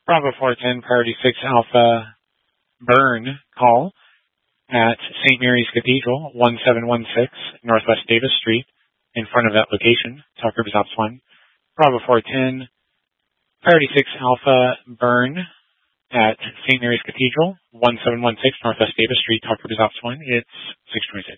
Bravo 410, Priority 6 Alpha, burn call at St. Mary's Cathedral, 1716 Northwest Davis Street, in front of that location. Talk Rivers Ops 1. Bravo 410, Priority 6 Alpha, burn at St. Mary's Cathedral, 1716 Northwest Davis Street, Talk Rivers Ops 1. It's 626.